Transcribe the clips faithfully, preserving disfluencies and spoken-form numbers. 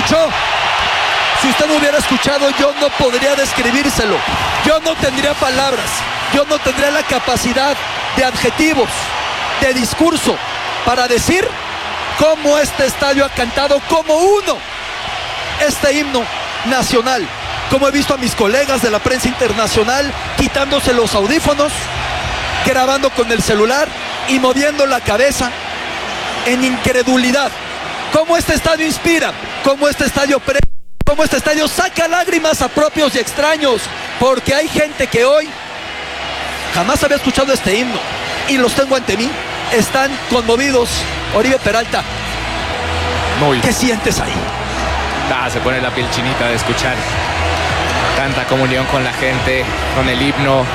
escuchó. Si usted no hubiera escuchado, yo no podría describírselo. Yo no tendría palabras. Yo no tendría la capacidad de adjetivos, de discurso, para decir cómo este estadio ha cantado como uno este himno nacional. Como he visto a mis colegas de la prensa internacional quitándose los audífonos, grabando con el celular y moviendo la cabeza en incredulidad. Cómo este estadio inspira, cómo este estadio pre cómo este estadio saca lágrimas a propios y extraños, porque hay gente que hoy jamás había escuchado este himno y los tengo ante mí, están conmovidos. Oribe Peralta, Muy. ¿qué sientes ahí? Ah, se pone la piel chinita de escuchar tanta comunión con la gente, con el himno,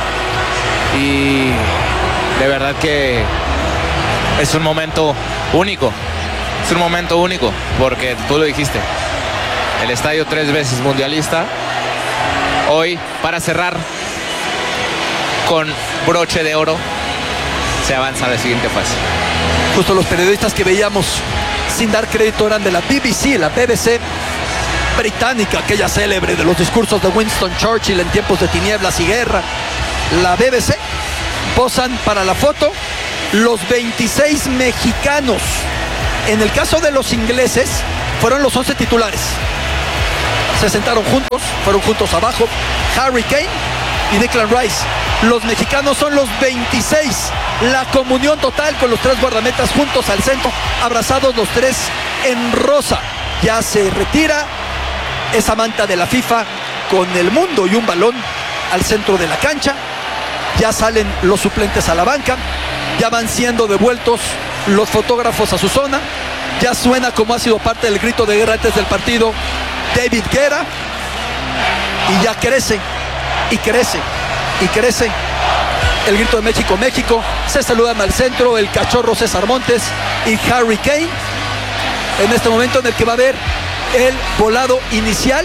y de verdad que es un momento único, es un momento único, porque tú lo dijiste, el estadio tres veces mundialista, hoy para cerrar con broche de oro, se avanza a la siguiente fase. Justo los periodistas que veíamos sin dar crédito eran de la B B C, la B B C británica, aquella célebre de los discursos de Winston Churchill en tiempos de tinieblas y guerra. La B B C posan para la foto los veintiséis mexicanos. En el caso de los ingleses fueron los once titulares. Se sentaron juntos, fueron juntos abajo, Harry Kane y Declan Rice. Los mexicanos son los veintiséis. La comunión total con los tres guardametas juntos al centro, abrazados los tres en rosa. Ya se retira esa manta de la FIFA con el mundo y un balón al centro de la cancha. Ya salen los suplentes a la banca. Ya van siendo devueltos los fotógrafos a su zona. Ya suena, como ha sido parte del grito de guerra antes del partido, David Guerra. Y ya crece, y crece, y crece el grito de México, México. Se saludan al centro el cachorro César Montes y Harry Kane. En este momento en el que va a haber el volado inicial.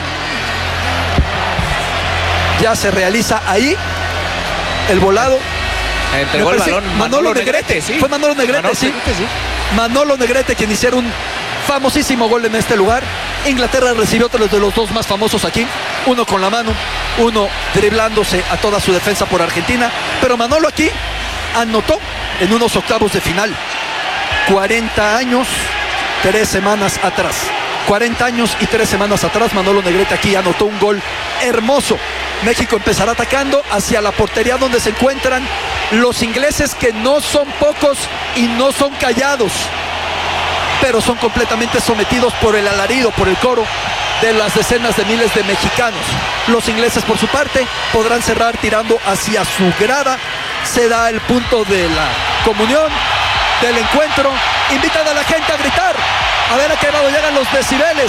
Ya se realiza ahí el volado. Entregó el balón Manolo, Manolo Negrete, Negrete, sí. Fue Manolo Negrete, Manolo sí. Negrete, sí. Manolo Negrete, quien hiciera un famosísimo gol en este lugar. Inglaterra recibió otro de los dos más famosos aquí, uno con la mano, uno driblándose a toda su defensa por Argentina, pero Manolo aquí anotó en unos octavos de final. cuarenta años, tres semanas atrás. cuarenta años y tres semanas atrás, Manolo Negrete aquí anotó un gol hermoso. México empezará atacando hacia la portería donde se encuentran los ingleses, que no son pocos y no son callados, pero son completamente sometidos por el alarido, por el coro de las decenas de miles de mexicanos. Los ingleses, por su parte, podrán cerrar tirando hacia su grada. Se da el punto de la comunión, del encuentro. Invitan a la gente a gritar, a ver a qué grado llegan los decibeles.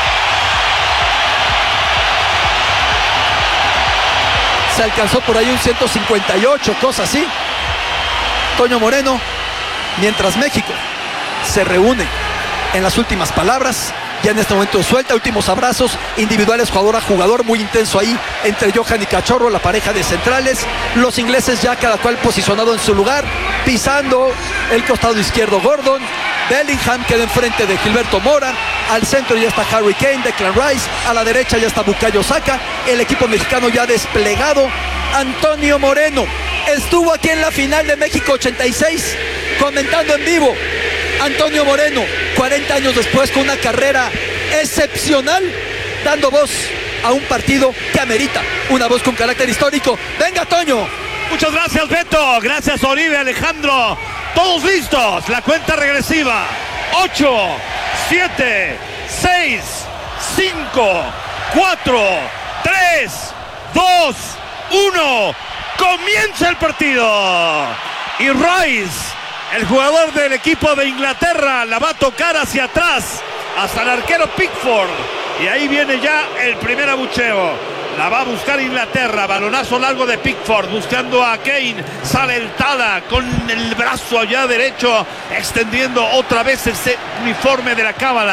Se alcanzó por ahí un ciento cincuenta y ocho, cosa así. Toño Moreno, mientras México se reúne en las últimas palabras, ya en este momento de suelta, últimos abrazos individuales jugador a jugador, muy intenso ahí entre Johan y Cachorro, la pareja de centrales. Los ingleses ya cada cual posicionado en su lugar, pisando el costado izquierdo Gordon. Bellingham queda enfrente de Gilberto Mora. Al centro ya está Harry Kane, Declan Rice. A la derecha ya está Bukayo Saka. El equipo mexicano ya desplegado. Antonio Moreno estuvo aquí en la final de México ochenta y seis comentando en vivo. Antonio Moreno, cuarenta años después, con una carrera excepcional, dando voz a un partido que amerita una voz con carácter histórico. Venga, Toño. Muchas gracias, Beto. Gracias, Oribe, Alejandro. Todos listos. La cuenta regresiva. ocho, siete, seis, cinco, cuatro, tres, dos, uno. Comienza el partido. Y Rice, el jugador del equipo de Inglaterra, la va a tocar hacia atrás, hasta el arquero Pickford. Y ahí viene ya el primer abucheo. La va a buscar Inglaterra, balonazo largo de Pickford, buscando a Kane. Sale el Tala con el brazo allá derecho, extendiendo otra vez ese uniforme de la cábala.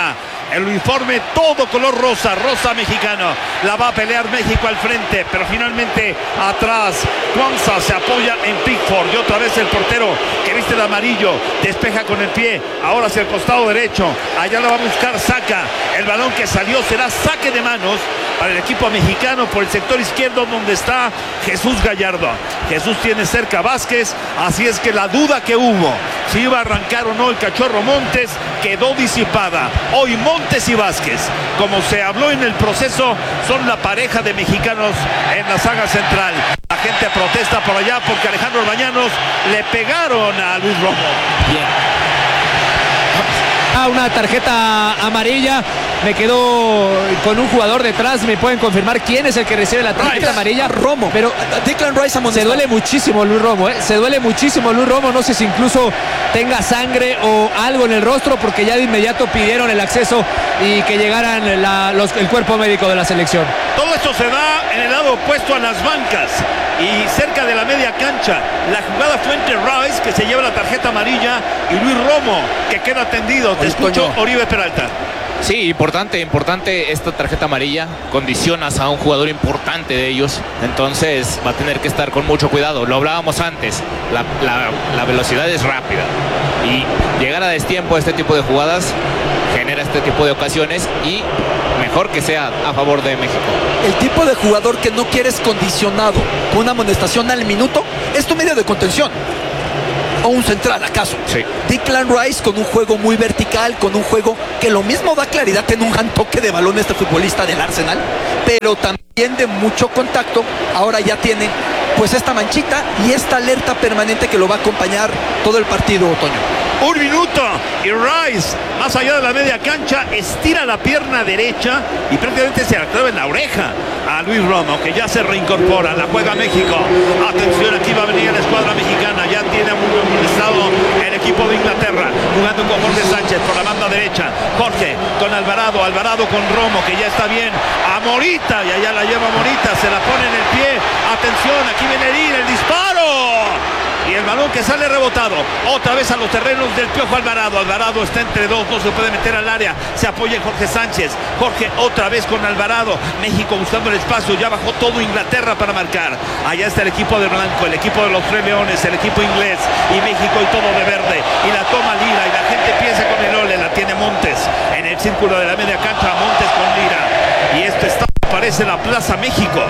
el uniforme todo color rosa, rosa mexicano. La va a pelear México al frente, pero finalmente atrás Cuanza se apoya en Pickford y otra vez el portero que viste el amarillo despeja con el pie, ahora hacia el costado derecho, allá la va a buscar Saca, el balón que salió será saque de manos para el equipo mexicano por el sector izquierdo donde está Jesús Gallardo. Jesús tiene cerca a Vázquez, así es que la duda que hubo si iba a arrancar o no el Cachorro Montes quedó disipada. Hoy Montes y Vázquez, como se habló en el proceso, son la pareja de mexicanos en la saga central. La gente protesta por allá porque Alejandro Orbañanos le pegaron a Luis Romo. Bien. Ah, una tarjeta amarilla. Me quedo con un jugador detrás. ¿Me pueden confirmar quién es el que recibe la tarjeta Rice, amarilla? Romo. Pero Declan Rice se amonestado. duele muchísimo Luis Romo, ¿eh? Se duele muchísimo Luis Romo. No sé si incluso tenga sangre o algo en el rostro, porque ya de inmediato pidieron el acceso y que llegaran la, los, el cuerpo médico de la selección. Todo esto se da en el lado opuesto a las bancas y cerca de la media cancha. La jugada fue entre Rice, que se lleva la tarjeta amarilla, y Luis Romo, que queda tendido. Te escucho, Oribe Peralta. Sí, importante, importante esta tarjeta amarilla. Condicionas a un jugador importante de ellos, entonces va a tener que estar con mucho cuidado. Lo hablábamos antes, la, la, la velocidad es rápida y llegar a destiempo a este tipo de jugadas genera este tipo de ocasiones, y mejor que sea a favor de México. El tipo de jugador que no quieres condicionado con una amonestación al minuto es tu medio de contención. O un central, ¿acaso? Sí. Declan Rice con un juego muy vertical, con un juego que lo mismo da claridad en un gran toque de balón este futbolista del Arsenal, pero también de mucho contacto. Ahora ya tiene pues esta manchita y esta alerta permanente que lo va a acompañar todo el partido, Otoño. Un minuto y Rice, más allá de la media cancha, estira la pierna derecha y prácticamente se la clava en la oreja a Luis Romo, que ya se reincorpora. La juega México. Atención, aquí va a venir la escuadra mexicana. Ya tiene amonestado el equipo de Inglaterra, jugando con Jorge Sánchez por la banda derecha. Jorge con Alvarado, Alvarado con Romo, que ya está bien. A Morita, y allá la lleva Morita, se la pone en el pie. Atención, aquí viene el disparo. Y el balón que sale rebotado otra vez a los terrenos del Piojo Alvarado. Alvarado está entre dos, no se puede meter al área. Se apoya en Jorge Sánchez. Jorge otra vez con Alvarado. México buscando el espacio. Ya bajó todo Inglaterra para marcar. Allá está el equipo de blanco, el equipo de los Tres Leones, el equipo inglés. Y México y todo de verde. Y la toma Lira. Y la gente piensa con el ole. La tiene Montes en el círculo de la media cancha. Montes con Lira. Y esto está, parece la Plaza México.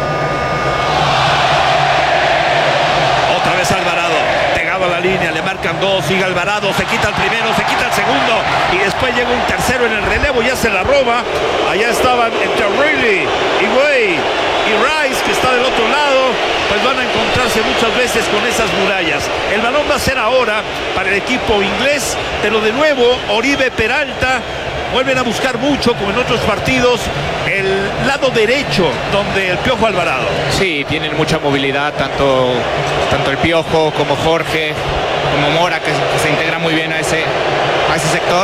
Otra vez Alvarado, pegado a la línea, le marcan dos, sigue Alvarado, se quita el primero, se quita el segundo y después llega un tercero en el relevo, ya se la roba. Allá estaban entre Riley y Way y Rice, que está del otro lado, pues van a encontrarse muchas veces con esas murallas. El balón va a ser ahora para el equipo inglés, pero de nuevo Oribe Peralta. Vuelven a buscar mucho, como en otros partidos, el lado derecho, donde el Piojo Alvarado. Sí, tienen mucha movilidad, tanto, tanto el Piojo como Jorge, como Mora, que, que se integra muy bien a ese, a ese sector,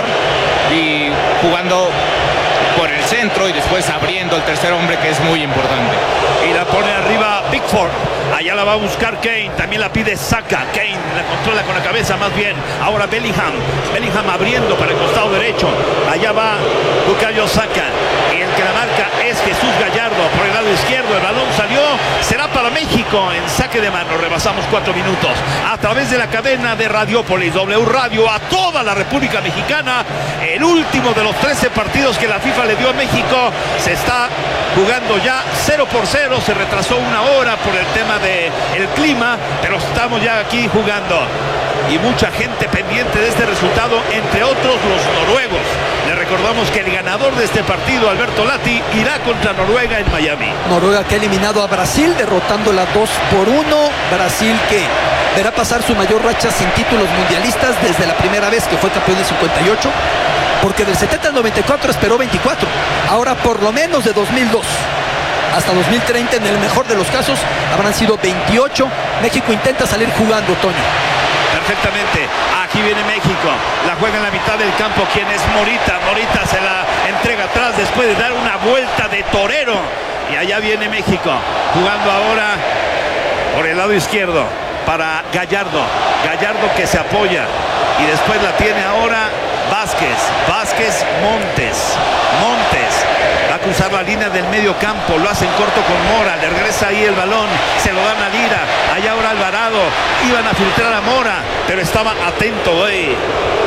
y jugando por el centro y después abriendo el tercer hombre, que es muy importante. Y la pone arriba Pickford. Allá la va a buscar Kane, también la pide Saka. Kane la controla con la cabeza más bien. Ahora Bellingham, Bellingham abriendo para el costado derecho. Allá va Bukayo Saka. Y el que la marca es Jesús Gallardo por el lado izquierdo. El balón salió, será para México en saque de mano. Rebasamos cuatro minutos. A través de la cadena de Radiópolis, W Radio, a toda la República Mexicana. El último de los trece partidos que la FIFA le dio a México se está jugando ya cero por cero. Se retrasó una hora por el tema del clima, pero estamos ya aquí jugando. Y mucha gente pendiente de este resultado, entre otros los noruegos. Le recordamos que el ganador de este partido, Alberto Lati, irá contra Noruega en Miami. Noruega que ha eliminado a Brasil, derrotándola dos por uno. Brasil que verá pasar su mayor racha sin títulos mundialistas desde la primera vez que fue campeón en cincuenta y ocho, porque del setenta al noventa y cuatro esperó veinticuatro. Ahora por lo menos de dos mil dos hasta dos mil treinta, en el mejor de los casos, habrán sido veintiocho. México intenta salir jugando, Toño. Perfectamente, aquí viene México, la juega en la mitad del campo. ¿Quién es? Morita, Morita se la entrega atrás después de dar una vuelta de torero. Y allá viene México, jugando ahora por el lado izquierdo para Gallardo. Gallardo que se apoya y después la tiene ahora Vázquez, Vázquez, Montes, Montes, va a cruzar la línea del medio campo, lo hacen corto con Mora, le regresa ahí el balón, se lo dan a Lira, allá ahora Alvarado, iban a filtrar a Mora, pero estaba atento, eh.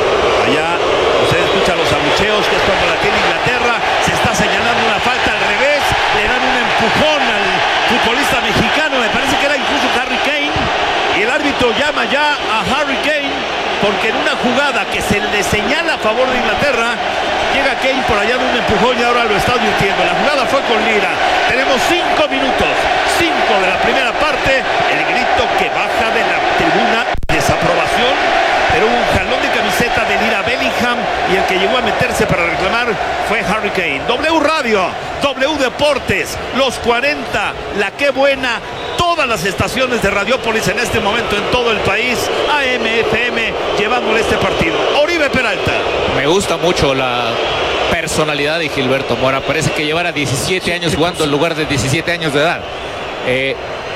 Allá, usted escucha los abucheos, que es cuando la tiene Inglaterra, se está señalando una falta al revés, le dan un empujón al futbolista mexicano, me parece que era incluso Harry Kane, y el árbitro llama ya a Harry Kane, porque en una jugada que se le señala a favor de Inglaterra, llega Kane por allá de un empujón y ahora lo está advirtiendo. La jugada fue con Lira. Tenemos cinco minutos, cinco de la primera parte. El grito que baja de la tribuna, desaprobación, pero hubo un jalón de camiseta de Lira Bellingham y el que llegó a meterse para reclamar fue Harry Kane. W Radio, W Deportes, los cuarenta, la que buena. Todas las estaciones de Radiópolis en este momento en todo el país, A M, F M, llevándole este partido. Oribe Peralta. Me gusta mucho la personalidad de Gilberto Mora. Parece que llevara diecisiete años jugando en lugar de diecisiete años de edad. Eh,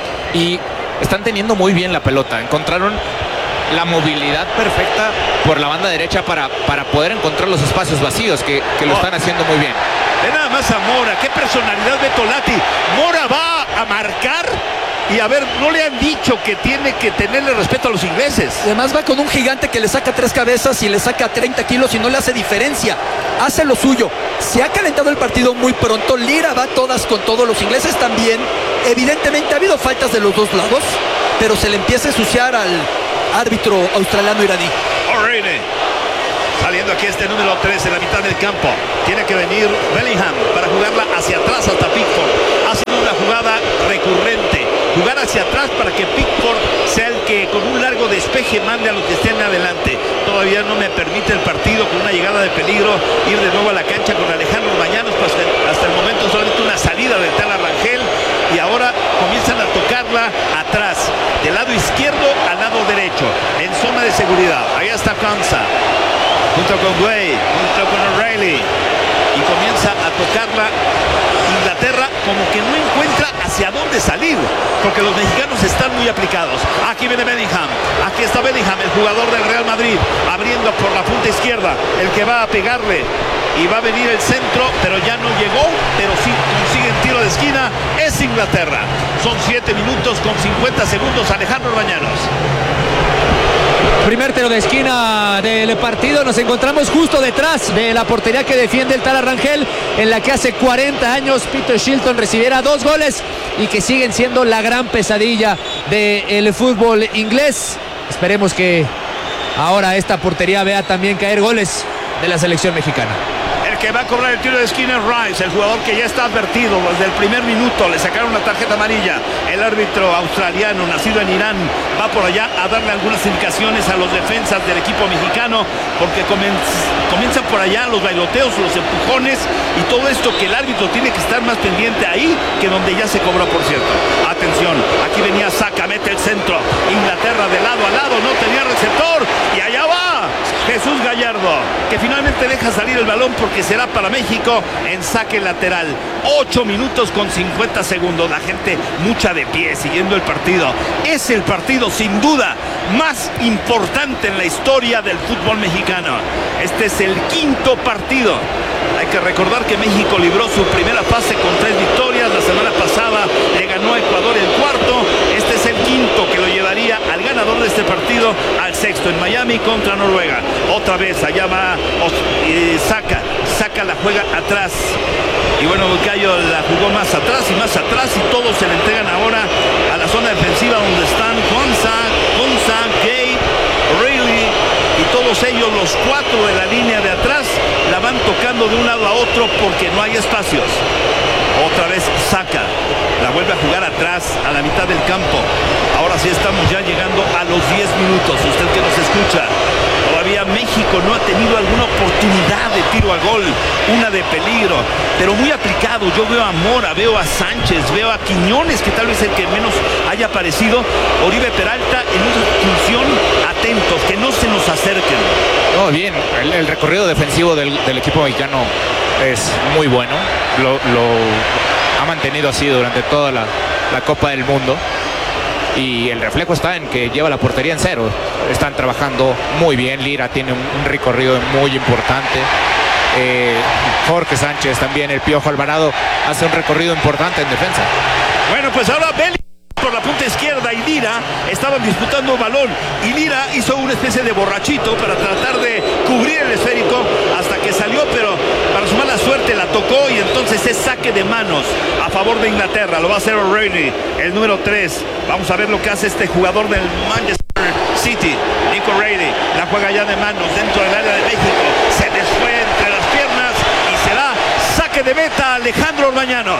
y están teniendo muy bien la pelota. Encontraron la movilidad perfecta por la banda derecha para, para poder encontrar los espacios vacíos que, que lo están haciendo muy bien. Ve nada más a Mora, qué personalidad Beto Lati. Mora va a marcar y a ver, no le han dicho que tiene que tenerle respeto a los ingleses. Además va con un gigante que le saca tres cabezas y le saca treinta kilos y no le hace diferencia. Hace lo suyo. Se ha calentado el partido muy pronto. Lira va todas con todos. Los ingleses también. Evidentemente ha habido faltas de los dos lados, pero se le empieza a ensuciar al árbitro australiano iraní. O'Reilly. Saliendo aquí este número tres en la mitad del campo. Tiene que venir Bellingham para jugarla hacia atrás hasta Pickford. Ha sido una jugada recurrente. Jugar hacia atrás para que Pickford sea el que con un largo despeje mande a los que estén adelante. Todavía no me permite el partido con una llegada de peligro ir de nuevo a la cancha con Alejandro Mañanos, pues hasta el momento solamente una salida del tal Rangel y ahora comienzan a tocarla atrás, del lado izquierdo al lado derecho, en zona de seguridad. Ahí está Kansa, junto con Way, junto con O'Reilly, y comienza a tocarla Inglaterra como que no encuentra hacia dónde salir, porque los mexicanos están muy aplicados. Aquí viene Bellingham, aquí está Bellingham, el jugador del Real Madrid, abriendo por la punta izquierda, el que va a pegarle, y va a venir el centro, pero ya no llegó, pero sí consiguen tiro de esquina, es Inglaterra. Son siete minutos con cincuenta segundos, Alejandro Bañanos. Primer tiro de esquina del partido. Nos encontramos justo detrás de la portería que defiende el Tala Rangel, en la que hace cuarenta años Peter Shilton recibiera dos goles y que siguen siendo la gran pesadilla del fútbol inglés. Esperemos que ahora esta portería vea también caer goles de la selección mexicana. El que va a cobrar el tiro de esquina es Rice, el jugador que ya está advertido desde el primer minuto. Le sacaron la tarjeta amarilla. El árbitro australiano, nacido en Irán, va por allá a darle algunas indicaciones a los defensas del equipo mexicano, porque comienzan por allá los bailoteos, los empujones y todo esto que el árbitro tiene que estar más pendiente ahí que donde ya se cobró, por cierto. Atención, aquí venía Saka, mete el centro. Inglaterra de lado a lado, no tenía receptor y allá va Jesús Gallardo, que finalmente deja salir el balón porque será para México en saque lateral. ocho minutos con cincuenta segundos. La gente mucha de pie siguiendo el partido. Es el partido sin duda más importante en la historia del fútbol mexicano. Este es el quinto partido. Hay que recordar que México libró su primera fase con tres victorias. La semana pasada le ganó a Ecuador el cuarto. Este es el quinto que lo llevaría al ganador de este partido al sexto en Miami contra Noruega. Otra vez allá va eh, Saka. Saka la juega atrás. Y bueno, Bucayo la jugó más atrás y más atrás y todos se le entregan ahora a la zona defensiva donde están Konsa, Konsa, Gay, O'Reilly y todos ellos, los cuatro de la línea de atrás, la van tocando de un lado a otro porque no hay espacios. Otra vez Saka la vuelve a jugar atrás a la mitad del campo. Ahora sí estamos ya llegando a los diez minutos. Usted que nos escucha, todavía México no ha tenido alguna oportunidad de tiro a gol, una de peligro, pero muy aplicado. Yo veo a Mora, veo a Sánchez, veo a Quiñones, que tal vez el que menos haya aparecido. Oribe Peralta en una función, atentos, que no se nos acerquen. No, bien, el, el recorrido defensivo del, del equipo mexicano es muy bueno. Lo, lo ha mantenido así durante toda la, la Copa del Mundo. y el reflejo está en que lleva la portería en cero. Están trabajando muy bien. Lira tiene un, un recorrido muy importante. Eh, Jorge Sánchez también, el Piojo Alvarado hace un recorrido importante en defensa. Bueno, pues ahora Bellingham por la punta izquierda y Lira estaban disputando balón y Lira hizo una especie de borrachito para tratar de cubrir el esférico hasta que salió, pero para su mala suerte la tocó y entonces es saque de manos a favor de Inglaterra. Lo va a hacer O'Reilly, el número tres. Vamos a ver lo que hace este jugador del Manchester City, Nico O'Reilly. La juega ya de manos dentro del área de México. Se les fue entre las piernas y será saque de meta Alejandro Orbañanos.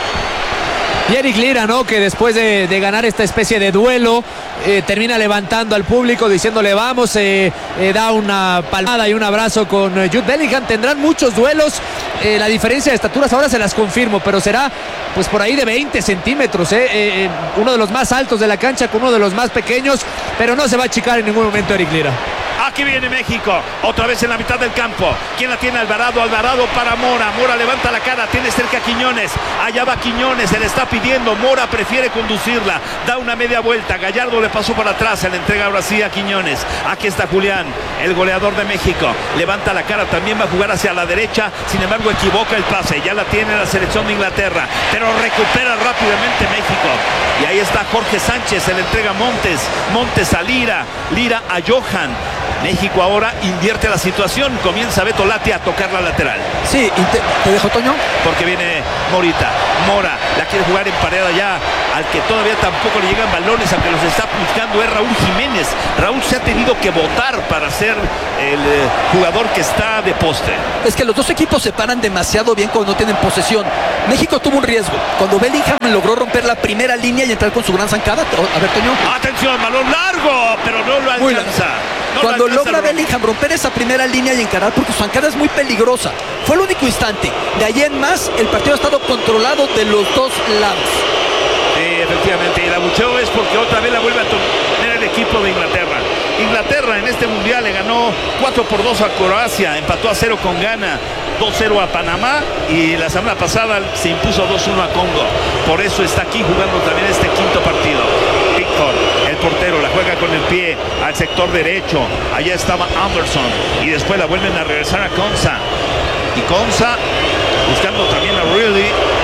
Y Eric Lira, ¿no? Que después de, de ganar esta especie de duelo, eh, termina levantando al público, diciéndole vamos, eh, eh, da una palmada y un abrazo con eh, Jude Bellingham. Tendrán muchos duelos, eh, la diferencia de estaturas ahora se las confirmo, pero será pues por ahí de veinte centímetros, eh, eh, uno de los más altos de la cancha con uno de los más pequeños, pero no se va a achicar en ningún momento Eric Lira. Aquí viene México, otra vez en la mitad del campo. ¿Quién la tiene? Alvarado, Alvarado para Mora. Mora levanta la cara, tiene cerca a Quiñones. Allá va Quiñones, se le está pidiendo. Mora prefiere conducirla, da una media vuelta. Gallardo le pasó por atrás, se le entrega ahora sí a Quiñones. Aquí está Julián, el goleador de México. Levanta la cara, también va a jugar hacia la derecha. Sin embargo, equivoca el pase. Ya la tiene la selección de Inglaterra, pero recupera rápidamente México. Y ahí está Jorge Sánchez, se le entrega a Montes. Montes a Lira, Lira a Johan. México ahora invierte la situación, comienza Beto Lati a tocar la lateral. Sí, te, ¿te dejo, Toño? Porque viene Morita, Mora, la quiere jugar en pared allá, al que todavía tampoco le llegan balones, aunque los está buscando es Raúl Jiménez. Raúl se ha tenido que botar para ser el eh, jugador que está de poste. Es que los dos equipos se paran demasiado bien cuando no tienen posesión. México tuvo un riesgo, cuando Bellingham logró romper la primera línea y entrar con su gran zancada. A ver, Toño. Atención, balón largo, pero no lo alcanza. No Cuando lo alcanza logra Raúl. Bellingham romper esa primera línea y encarar, porque su zancada es muy peligrosa. Fue el único instante. De ahí en más, el partido ha estado controlado de los dos lados. Sí, efectivamente. Y el abucheo es porque otra vez la vuelve a tener el equipo de Inglaterra. Inglaterra en este mundial le ganó cuatro por dos a Croacia, empató a cero con Ghana, dos cero a Panamá y la semana pasada se impuso dos uno a Congo. Por eso está aquí jugando también este quinto partido. Pickford, el portero, la juega con el pie al sector derecho. Allá estaba Anderson y después la vuelven a regresar a Konsa. Y Konsa buscando también a Really.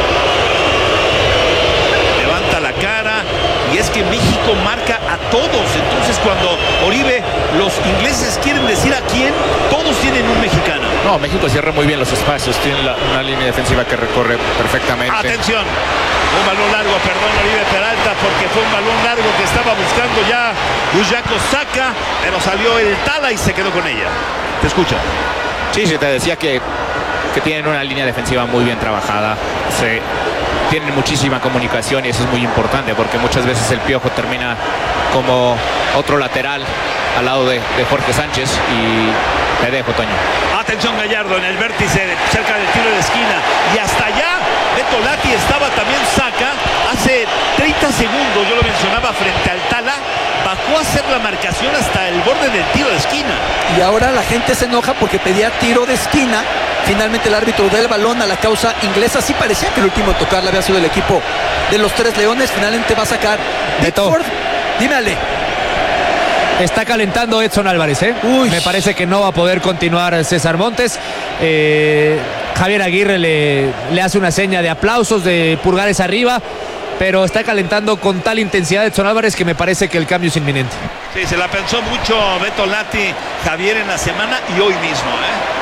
Levanta la cara. Y es que México marca a todos. Entonces cuando Oribe, los ingleses quieren decir a quién, todos tienen un mexicano. No, México cierra muy bien los espacios, tiene la, una línea defensiva que recorre perfectamente. Atención, un balón largo, perdón, Oribe Peralta, porque fue un balón largo que estaba buscando ya Uyako Saka, pero salió el Tala y se quedó con ella. Te escucho. Sí, sí, te decía que, que tienen una línea defensiva muy bien trabajada. Se, tienen muchísima comunicación y eso es muy importante porque muchas veces el Piojo termina como otro lateral al lado de, de Jorge Sánchez y te dejo, Toño. Atención, Gallardo en el vértice cerca del tiro de esquina y hasta allá Beto Lati estaba también Saka hace treinta segundos, yo lo mencionaba, frente al Tala, bajó a hacer la marcación hasta el borde del tiro de esquina. Y ahora la gente se enoja porque pedía tiro de esquina. Finalmente el árbitro da el balón a la causa inglesa. Sí parecía que el último en tocarla había sido el equipo de los Tres Leones. Finalmente va a sacar Beto. Dime, Ale. Está calentando Edson Álvarez, ¿eh? Uy. Me parece que no va a poder continuar César Montes. Eh, Javier Aguirre le, le hace una seña de aplausos, de pulgares arriba, pero está calentando con tal intensidad Edson Álvarez que me parece que el cambio es inminente. Sí, se la pensó mucho Beto Lati, Javier, en la semana y hoy mismo, ¿eh?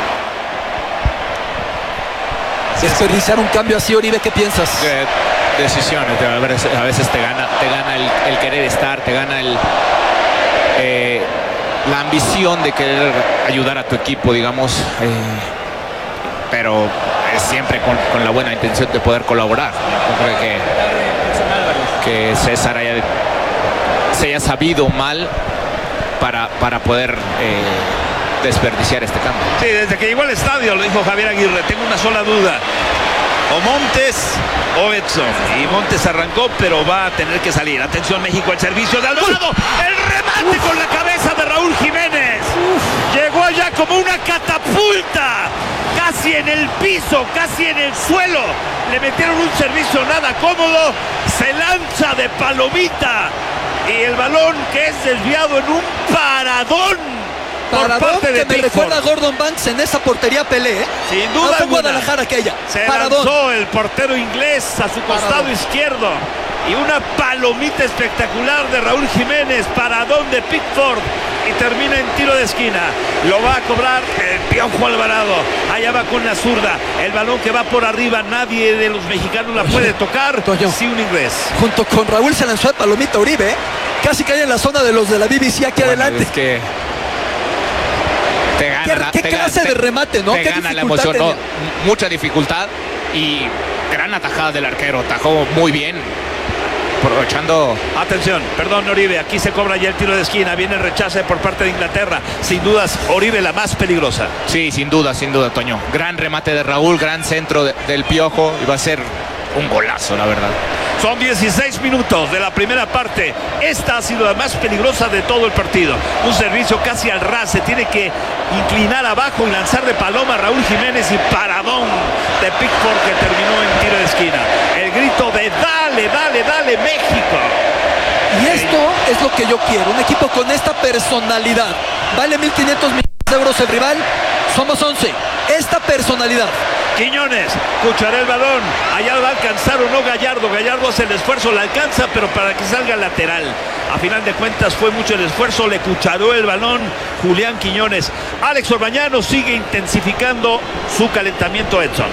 Desperdiciar un cambio así, Oribe, ¿qué piensas? De, decisiones, a veces, a veces te gana, te gana el, el querer estar, te gana el... Eh, la ambición de querer ayudar a tu equipo, digamos, eh, pero es siempre con, con la buena intención de poder colaborar. Yo creo que, que César haya, se haya sabido mal para, para poder eh, desperdiciar este cambio. Sí, desde que llegó al estadio, lo dijo Javier Aguirre, tengo una sola duda. O Montes o Edson. Y Montes arrancó, pero va a tener que salir. Atención, México, el servicio de Alvarado. El remate Uf. con la cabeza de Raúl Jiménez. Uf. Llegó allá como una catapulta. Casi casi en el piso, casi en el suelo. Le metieron un servicio nada cómodo, se lanza de palomita y el balón que es desviado en un paradón. Paradón por parte de que me Pickford. recuerda a Gordon Banks en esa portería Pelé, ¿eh? Sin duda no fue alguna. Guadalajara aquella. Se Paradón. lanzó el portero inglés a su costado Paradón. izquierdo y una palomita espectacular de Raúl Jiménez, paradón de Pickford y termina en tiro de esquina. Lo va a cobrar el Piojo Alvarado. Allá va con la zurda. El balón que va por arriba, nadie de los mexicanos la puede tocar. Toño. Sí, un inglés. Junto con Raúl se lanzó de palomita Uribe, ¿eh? Casi cae en la zona de los de la B B C aquí Bueno, adelante. es que te gana, ¿Qué, la- qué te clase gana- de remate, no? Te ¿Qué gana la dificultad emoción, no, tenía? mucha dificultad y gran atajada del arquero. Atajó muy bien, aprovechando. Atención, perdón Oribe, aquí se cobra ya el tiro de esquina. Viene el rechace por parte de Inglaterra. Sin dudas, Oribe la más peligrosa. Sí, sin duda, sin duda, Toño. Gran remate de Raúl, gran centro de- del Piojo y va a ser un golazo, la verdad. Son dieciséis minutos de la primera parte. Esta ha sido la más peligrosa de todo el partido. Un servicio casi al ras. Se tiene que inclinar abajo y lanzar de paloma a Raúl Jiménez y paradón de Pickford que terminó en tiro de esquina. El grito de dale, dale, dale México. Y esto es lo que yo quiero. Un equipo con esta personalidad. Vale mil quinientos millones de euros el rival. Somos once. Esta personalidad. Quiñones, cuchará el balón. Allá va a alcanzar o no Gallardo. Gallardo hace el esfuerzo, la alcanza, pero para que salga lateral. A final de cuentas fue mucho el esfuerzo, le cucharó el balón Julián Quiñones. Alex Orbañano sigue intensificando su calentamiento, Edson.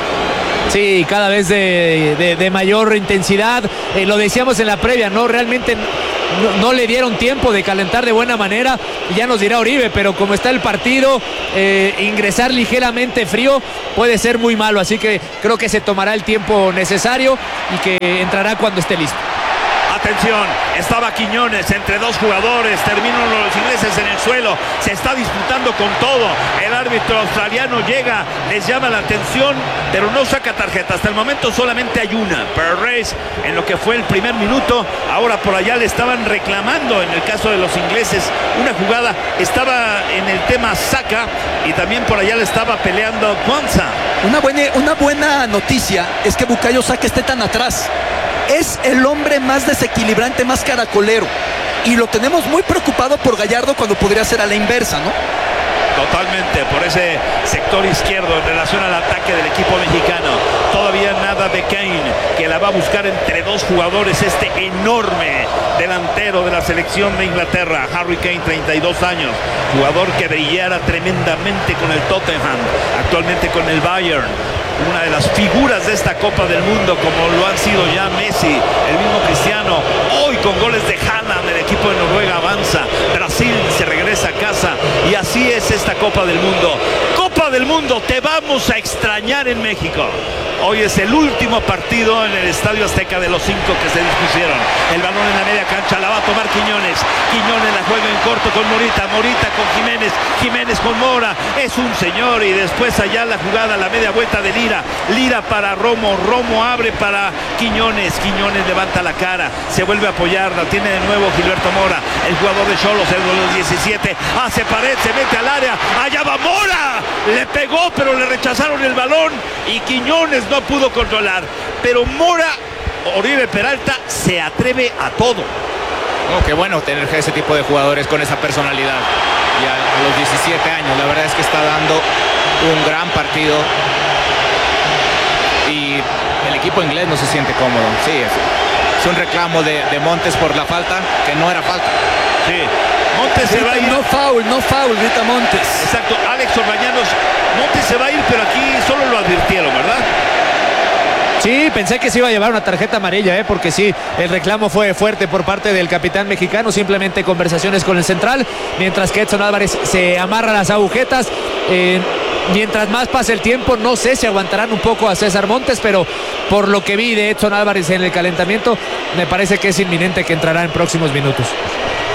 Sí, cada vez de, de, de mayor intensidad. Eh, lo decíamos en la previa, ¿no? Realmente no, no le dieron tiempo de calentar de buena manera. Y ya nos dirá Oribe, pero como está el partido, eh, ingresar ligeramente frío puede ser muy malo. Así que creo que se tomará el tiempo necesario y que entrará cuando esté listo. Atención, estaba Quiñones entre dos jugadores, terminan los ingleses en el suelo, se está disputando con todo, el árbitro australiano llega, les llama la atención, pero no saca tarjeta, hasta el momento solamente hay una, per race, en lo que fue el primer minuto. Ahora por allá le estaban reclamando, en el caso de los ingleses, una jugada, estaba en el tema Saka y también por allá le estaba peleando Kwanza. Una buena, una buena noticia es que Bukayo Saka esté tan atrás. Es el hombre más desequilibrante, más caracolero. Y lo tenemos muy preocupado por Gallardo cuando podría ser a la inversa, ¿no? Totalmente, por ese sector izquierdo en relación al ataque del equipo mexicano. Todavía nada de Kane, que la va a buscar entre dos jugadores, este enorme delantero de la selección de Inglaterra, Harry Kane, treinta y dos años, jugador que brillara tremendamente con el Tottenham, actualmente con el Bayern. Una de las figuras de esta Copa del Mundo, como lo han sido ya Messi, el mismo Cristiano, hoy con goles de Haaland, el equipo de Noruega avanza, Brasil se regresa a casa y así es esta Copa del Mundo. Copa del Mundo, te vamos a extrañar en México. Hoy es el último partido en el Estadio Azteca de los cinco que se dispusieron. El balón en la media cancha, la va a tomar Quiñones. Quiñones la juega en corto con Morita, Morita con Jiménez, Jiménez con Mora. Es un señor y después allá la jugada, la media vuelta de Lira. Lira para Romo, Romo abre para Quiñones. Quiñones levanta la cara, se vuelve a apoyar, la tiene de nuevo Gilberto Mora, el jugador de Xolos, el de los diecisiete. Hace pared, se mete al área. Allá va Mora. Le pegó, pero le rechazaron el balón y Quiñones no pudo controlar, pero Mora, Oribe Peralta, se atreve a todo. Oh, qué bueno tener ese tipo de jugadores con esa personalidad. Y a, a los diecisiete años, la verdad es que está dando un gran partido. Y el equipo inglés no se siente cómodo. Sí, es, es un reclamo de, de Montes por la falta, que no era falta. Sí, Montes se va a ir. No foul, no foul, grita Montes. Exacto, Alex Orbañanos, Montes se va a ir, pero aquí solo lo advirtieron, ¿verdad? Sí, pensé que se iba a llevar una tarjeta amarilla, ¿eh? Porque sí, el reclamo fue fuerte por parte del capitán mexicano, simplemente conversaciones con el central, mientras que Edson Álvarez se amarra las agujetas. Eh, mientras más pase el tiempo, no sé si aguantarán un poco a César Montes, pero por lo que vi de Edson Álvarez en el calentamiento, me parece que es inminente que entrará en próximos minutos.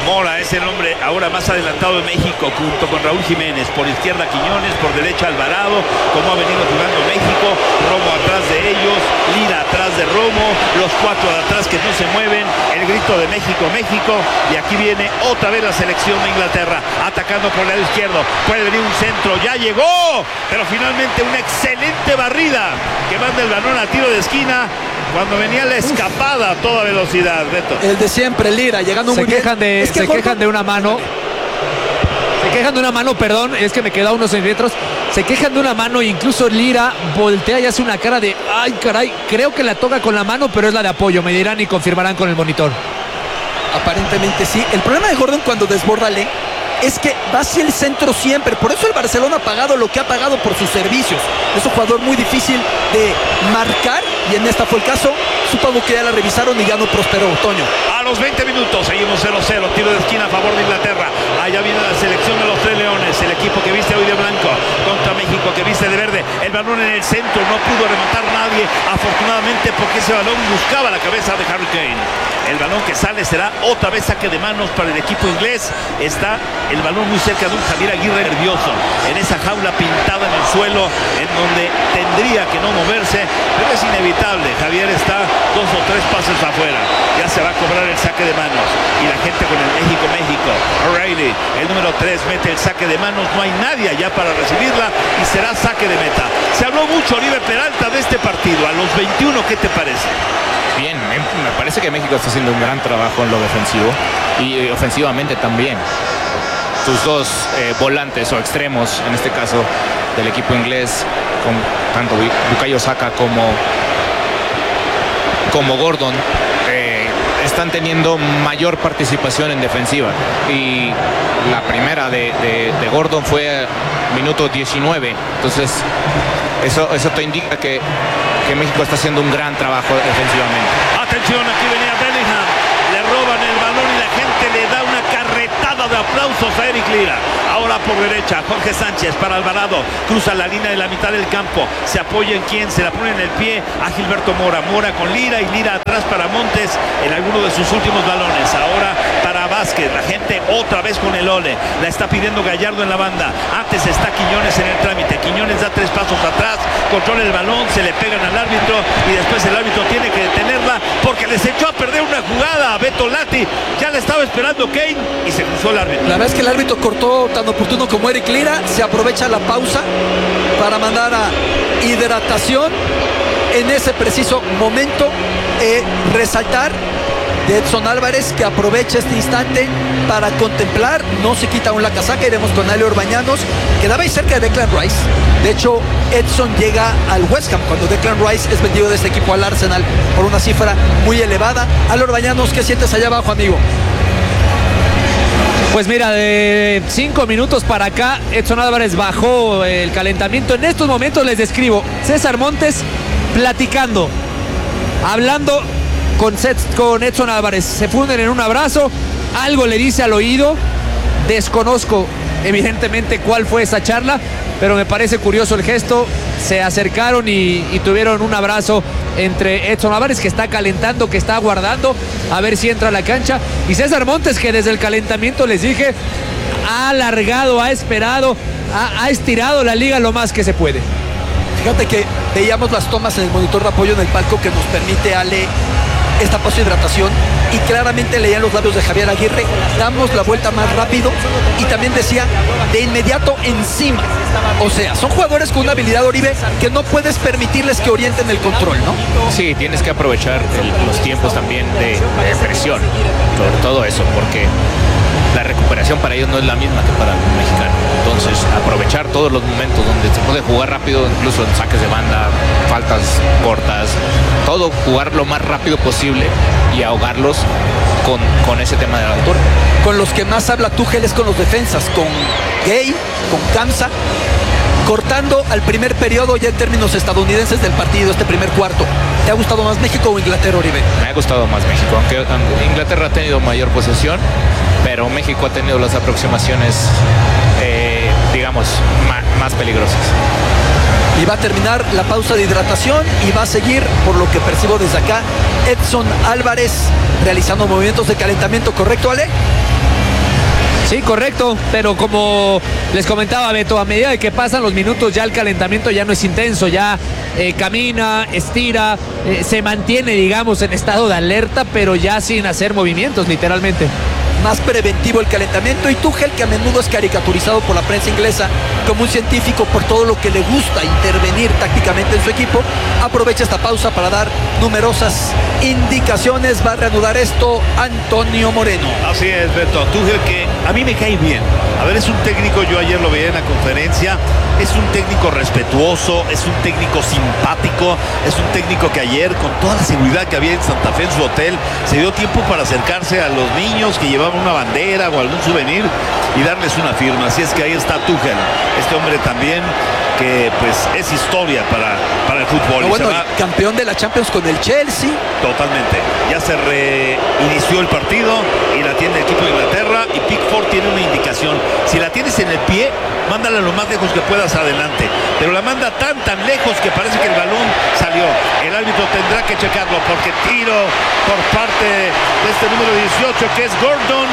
Mora es el hombre ahora más adelantado de México, junto con Raúl Jiménez. Por izquierda Quiñones, por derecha Alvarado, como ha venido jugando México. Romo atrás de ellos, Lira atrás de Romo, los cuatro de atrás que no se mueven. El grito de México, México. Y aquí viene otra vez la selección de Inglaterra, atacando por el lado izquierdo. Puede venir un centro, ya llegó, pero finalmente una excelente barrida que manda el balón a tiro de esquina. Cuando venía la escapada a toda velocidad, Beto. El de siempre, Lira, llegando se muy quejan bien. De, Es que se Gordon... quejan de una mano. Se quejan de una mano, perdón, es que me queda unos centímetros. Se quejan de una mano e incluso Lira voltea y hace una cara de ay, caray, creo que la toca con la mano, pero es la de apoyo. Me dirán y confirmarán con el monitor. Aparentemente sí. El problema de Gordon cuando desborda Le es que va hacia el centro siempre. Por eso el Barcelona ha pagado lo que ha pagado por sus servicios. Es un jugador muy difícil de marcar y en esta fue el caso. Supongo que ya la revisaron y ya no prosperó, Toño. A los veinte minutos seguimos cero cero, tiro de esquina a favor de Inglaterra. Allá viene la selección de los Tres Leones, el equipo que viste hoy de blanco contra México que viste de verde. El balón en el centro, no pudo rematar nadie, afortunadamente, porque ese balón buscaba la cabeza de Harry Kane. El balón que sale será otra vez saque de manos para el equipo inglés. Está el balón muy cerca de un Javier Aguirre nervioso, en esa jaula pintada en el suelo, en donde tendría que no moverse, pero es inevitable. Javier está dos o tres pasos afuera. Ya se va a cobrar el saque de manos. Y la gente con el México, México. O'Reilly, el número tres, mete el saque de manos. No hay nadie allá para recibirla y será saque de meta. Se habló mucho, Oribe Peralta, de este partido. A los veintiuno, ¿qué te parece? Bien, me parece que México está haciendo un gran trabajo en lo defensivo y ofensivamente también. Sus dos eh, volantes o extremos, en este caso del equipo inglés, con tanto Bukayo Saka como, como Gordon, eh, están teniendo mayor participación en defensiva. Y la primera de, de, de Gordon fue minuto diecinueve. Entonces, eso, eso te indica que, que México está haciendo un gran trabajo defensivamente. Atención, aquí venía Bellingham. Le roban el balón y la gente le da una carretada de aplausos a Eric Lira. Ahora por derecha, Jorge Sánchez para Alvarado. Cruza la línea de la mitad del campo. Se apoya en quién, se la pone en el pie a Gilberto Mora. Mora con Lira y Lira atrás para Montes en alguno de sus últimos balones. Ahora para Vázquez. La gente otra vez con el ole. La está pidiendo Gallardo en la banda. Antes está Quiñones en el trámite. Quiñones da tres pasos atrás. Controla el balón, se le pegan al árbitro y después el árbitro tiene que detenerla porque les echó a perder una jugada a Beto Lati. Ya le estaba esperando Kane y se cruzó el árbitro. La verdad es que el árbitro cortó tan oportuno como Eric Lira. Se aprovecha la pausa para mandar a hidratación en ese preciso momento. Eh, resaltar de Edson Álvarez, que aprovecha este instante para contemplar, no se quita aún la casaca. Iremos con Ale Orbañanos, quedaba ahí cerca de Declan Rice. De hecho, Edson llega al West Ham cuando Declan Rice es vendido de este equipo al Arsenal por una cifra muy elevada. Ale Orbañanos, ¿qué sientes allá abajo, amigo? Pues mira, de cinco minutos para acá, Edson Álvarez bajó el calentamiento. En estos momentos les describo, César Montes platicando, hablando con, Seth, con Edson Álvarez. Se funden en un abrazo, algo le dice al oído. Desconozco evidentemente cuál fue esa charla, pero me parece curioso el gesto. Se acercaron y, y tuvieron un abrazo entre Edson Álvarez, que está calentando, que está aguardando a ver si entra a la cancha, y César Montes, que desde el calentamiento, les dije, ha alargado, ha esperado, ha, ha estirado la liga lo más que se puede. Fíjate que veíamos las tomas en el monitor de apoyo en el palco que nos permite, Ale, esta pausa de hidratación, y claramente leían los labios de Javier Aguirre: damos la vuelta más rápido, y también decía de inmediato encima. O sea, son jugadores con una habilidad, Oribe, que no puedes permitirles que orienten el control, ¿no? Sí, tienes que aprovechar el, los tiempos también de, de presión, sobre todo eso, porque la recuperación para ellos no es la misma que para el mexicano. Entonces, aprovechar todos los momentos donde se puede jugar rápido, incluso en saques de banda, faltas cortas, todo, jugar lo más rápido posible y ahogarlos con, con ese tema de la altura. Con los que más habla Tuchel es con los defensas, con Gay, con Kamsa, cortando al primer periodo ya en términos estadounidenses del partido, este primer cuarto. ¿Te ha gustado más México o Inglaterra, Oribe? Me ha gustado más México, aunque, aunque Inglaterra ha tenido mayor posesión, pero México ha tenido las aproximaciones, eh, digamos, más, más peligrosas. Y va a terminar la pausa de hidratación y va a seguir, por lo que percibo desde acá, Edson Álvarez realizando movimientos de calentamiento, ¿correcto, Ale? Sí, correcto, pero como les comentaba Beto, a medida de que pasan los minutos ya el calentamiento ya no es intenso, ya eh, camina, estira, eh, se mantiene, digamos, en estado de alerta, pero ya sin hacer movimientos, literalmente. Más preventivo el calentamiento, y Tuchel, que a menudo es caricaturizado por la prensa inglesa como un científico por todo lo que le gusta intervenir tácticamente en su equipo, aprovecha esta pausa para dar numerosas indicaciones. Va a reanudar esto Antonio Moreno. Así es, Beto. Tuchel, que a mí me cae bien. A ver, es un técnico, yo ayer lo veía en la conferencia, es un técnico respetuoso, es un técnico simpático, es un técnico que ayer, con toda la seguridad que había en Santa Fe en su hotel, se dio tiempo para acercarse a los niños que llevaban una bandera o algún souvenir y darles una firma. Así es que ahí está Tuchel, este hombre también que pues es historia para, para el fútbol. No, y bueno, se va... campeón de la Champions con el Chelsea. Totalmente. Ya se reinició el partido y la tiene el equipo de Inglaterra, y Pickford tiene una indicación. Si la tienes en el pie, mándala lo más lejos que puedas adelante. Pero la manda tan tan lejos que parece que el balón salió. El árbitro tendrá que checarlo porque tiro por parte de este número dieciocho que es Gordon.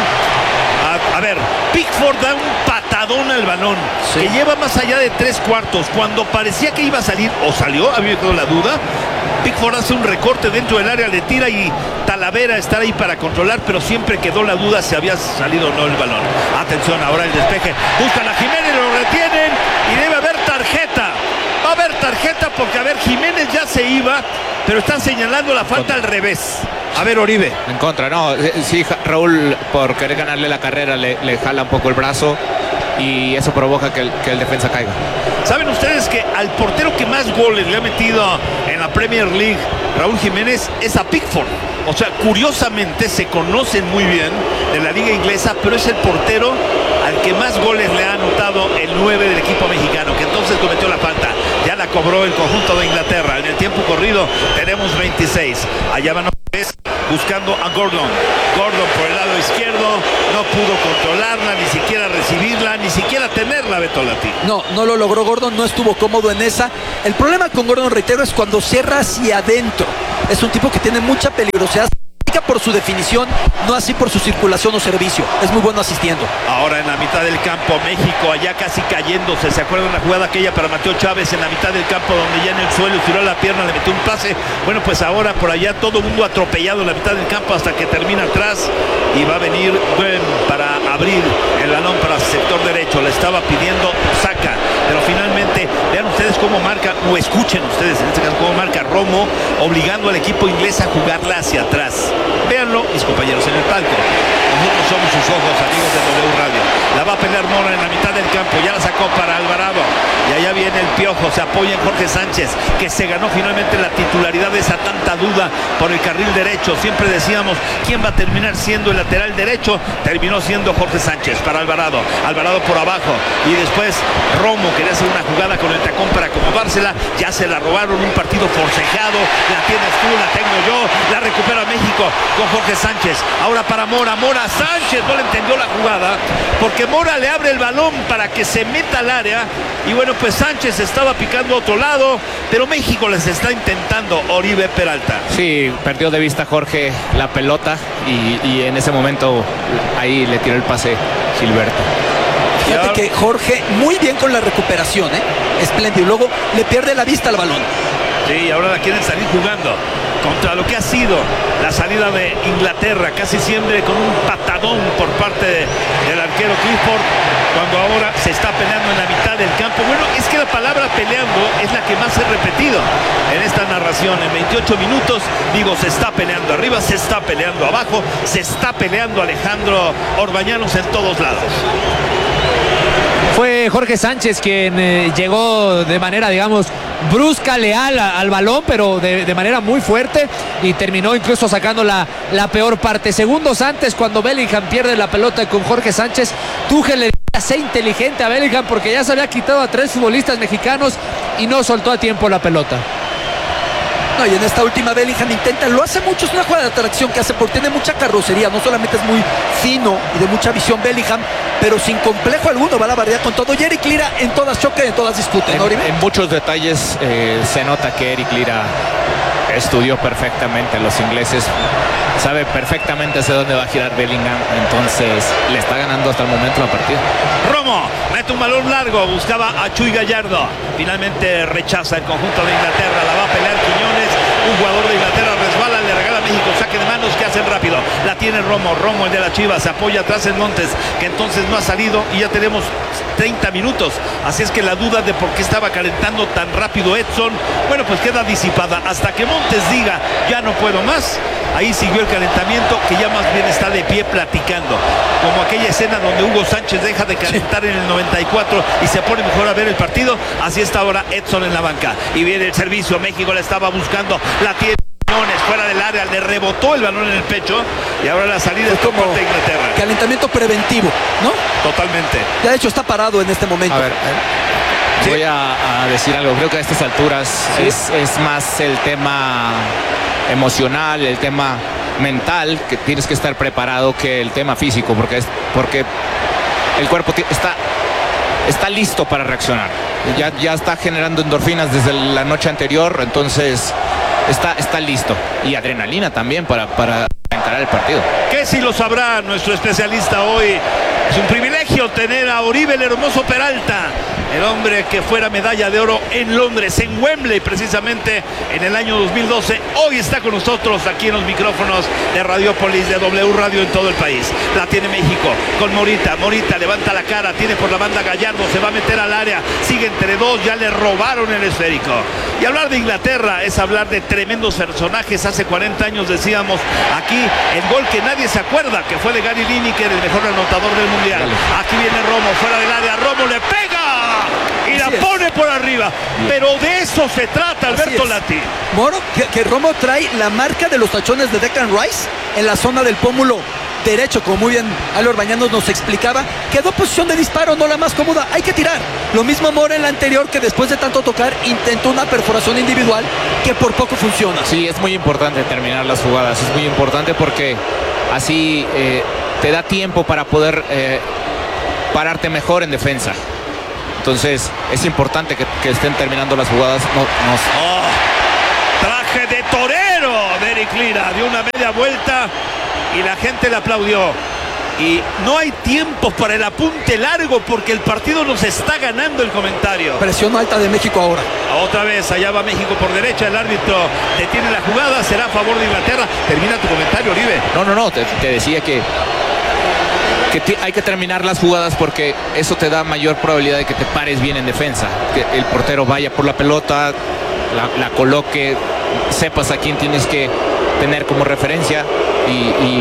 A, a ver, Pickford da un patadón al balón, sí, que lleva más allá de tres cuartos. Cuando parecía que iba a salir, o salió, había quedado la duda, Pickford hace un recorte dentro del área, le tira y Talavera está ahí para controlar, pero siempre quedó la duda si había salido o no el balón. Atención, ahora el despeje, buscan a Jiménez, lo retienen y debe haber tarjeta. Va a haber tarjeta porque, a ver, Jiménez ya se iba, pero están señalando la falta al revés. A ver, Oribe. En contra, no, sí, Raúl, por querer ganarle la carrera, le, le jala un poco el brazo y eso provoca que el, que el defensa caiga. ¿Saben ustedes que al portero que más goles le ha metido en la Premier League, Raúl Jiménez, es a Pickford? O sea, curiosamente se conocen muy bien de la liga inglesa, pero es el portero al que más goles le ha anotado el nueve del equipo mexicano, que entonces cometió la falta. Ya la cobró el conjunto de Inglaterra. En el tiempo corrido tenemos veintiséis. Allá van buscando a Gordon. Gordon por el lado izquierdo, no pudo controlarla, ni siquiera recibirla, ni siquiera tenerla, Beto Lati. No, no lo logró Gordon, no estuvo cómodo en esa. El problema con Gordon, reitero, es cuando cierra hacia adentro. Es un tipo que tiene mucha peligrosidad por su definición, no así por su circulación o servicio. Es muy bueno asistiendo. Ahora en la mitad del campo, México allá casi cayéndose. ¿Se acuerdan la jugada aquella para Mateo Chávez en la mitad del campo, donde ya en el suelo tiró la pierna, le metió un pase? Bueno, pues ahora por allá todo el mundo atropellado en la mitad del campo hasta que termina atrás, y va a venir Gwen para abrir el balón para el sector derecho. Le estaba pidiendo Saca, pero finalmente vean ustedes cómo marca, o escuchen ustedes en este caso cómo marca Romo, obligando al equipo inglés a jugarla hacia atrás. Véanlo, mis compañeros en el palco. Nosotros somos sus ojos, amigos de W Radio. La va a pelear Mora en la mitad del campo. Ya la sacó para Alvarado. Y allá viene el Piojo. Se apoya en Jorge Sánchez, que se ganó finalmente la titularidad de esa tanta duda por el carril derecho. Siempre decíamos quién va a terminar siendo el lateral derecho. Terminó siendo Jorge Sánchez para Alvarado. Alvarado por abajo. Y después Romo quería hacer una jugada con el tacón para acomodársela. Ya se la robaron. Un partido forcejado. La tienes tú, la tengo yo. La recupera México con Jorge Sánchez. Ahora para Mora. Mora Sánchez no le entendió la jugada, porque Mora le abre el balón para que se meta al área, y bueno, pues Sánchez estaba picando a otro lado, pero México les está intentando. Oribe Peralta. Sí, perdió de vista Jorge la pelota y, y en ese momento ahí le tiró el pase Gilberto. Fíjate que Jorge muy bien con la recuperación, ¿eh? Espléndido. Luego le pierde la vista al balón. Sí, ahora la quieren salir jugando contra lo que ha sido la salida de Inglaterra, casi siempre con un patadón por parte del arquero Clifford, cuando ahora se está peleando en la mitad del campo. Bueno, es que la palabra peleando es la que más he repetido en esta narración. En veintiocho minutos, digo, se está peleando arriba, se está peleando abajo, se está peleando Alejandro Orbañanos en todos lados. Fue Jorge Sánchez quien eh, llegó de manera, digamos, brusca, leal a, al balón, pero de, de manera muy fuerte, y terminó incluso sacando la, la peor parte. Segundos antes, cuando Bellingham pierde la pelota con Jorge Sánchez, Tuchel le decía: sé inteligente a Bellingham, porque ya se había quitado a tres futbolistas mexicanos y no soltó a tiempo la pelota. No, y en esta última Bellingham intenta, lo hace mucho, es una jugada de atracción que hace, porque tiene mucha carrocería, no solamente es muy fino y de mucha visión Bellingham, pero sin complejo alguno va a la barrera con todo. Y Eric Lira en todas choque, en todas discuten, ¿no, En, en muchos detalles eh, se nota que Eric Lira estudió perfectamente a los ingleses, sabe perfectamente hacia dónde va a girar Bellingham, entonces le está ganando hasta el momento la partida. Romo mete un balón largo, buscaba a Chuy Gallardo, finalmente rechaza el conjunto de Inglaterra, la va a pelear Quiñones, un jugador de Inglaterra resbala, le regala a México saque de manos que hacen rápido, la tiene Romo, Romo el de la Chivas, se apoya atrás en Montes, que entonces no ha salido y ya tenemos treinta minutos, así es que la duda de por qué estaba calentando tan rápido Edson, bueno, pues queda disipada hasta que Montes diga ya no puedo más. Ahí siguió el calentamiento, que ya más bien está de pie platicando, como aquella escena donde Hugo Sánchez deja de calentar en el noventa y cuatro y se pone mejor a ver el partido. Así está ahora Edson en la banca y viene el servicio, México la estaba buscando, la tiene fuera del área, le rebotó el balón en el pecho y ahora la salida es como de Inglaterra. Calentamiento preventivo, ¿no? Totalmente. Ya de hecho está parado en este momento. A ver, eh, ¿Sí? voy a, a decir algo. Creo que a estas alturas ¿Sí? es, es más el tema emocional, el tema mental, que tienes que estar preparado, que el tema físico, porque es porque el cuerpo está está listo para reaccionar. Ya, ya está generando endorfinas desde la noche anterior, entonces Está, está listo. Y adrenalina también para, para encarar el partido. Que si lo sabrá nuestro especialista hoy. Es un privilegio tener a Oribe el Hermoso Peralta, el hombre que fuera medalla de oro en Londres, en Wembley precisamente en el año dos mil doce. Hoy está con nosotros aquí en los micrófonos de Radiopolis, de W Radio en todo el país. La tiene México con Morita. Morita levanta la cara, tiene por la banda Gallardo, se va a meter al área, sigue entre dos, ya le robaron el esférico. Y hablar de Inglaterra es hablar de tremendos personajes. Hace cuarenta años decíamos aquí el gol que nadie se acuerda, que fue de Gary Lineker, el mejor anotador del mundo. Aquí viene Romo, fuera del área, Romo le pega y la pone por arriba. Pero de eso se trata, Alberto Lati. Moro, que, que Romo trae la marca de los tachones de Declan Rice en la zona del pómulo derecho, como muy bien Albert Bañanos nos explicaba. Quedó posición de disparo, no la más cómoda, hay que tirar. Lo mismo Mora en la anterior, que después de tanto tocar intentó una perforación individual que por poco funciona. Sí, es muy importante terminar las jugadas, es muy importante porque así eh, te da tiempo para poder eh, pararte mejor en defensa. Entonces es importante que, que estén terminando las jugadas. No, no... Oh, traje de torero de Eric Lira, dio una media vuelta y la gente le aplaudió. Y no hay tiempo para el apunte largo porque el partido nos está ganando, el comentario. Presión alta de México ahora. Otra vez, allá va México por derecha, el árbitro detiene la jugada, será a favor de Inglaterra. Termina tu comentario, Oribe. No, no, no, te, te decía que, que hay que terminar las jugadas porque eso te da mayor probabilidad de que te pares bien en defensa. Que el portero vaya por la pelota, la, la coloque, sepas a quién tienes que tener como referencia y,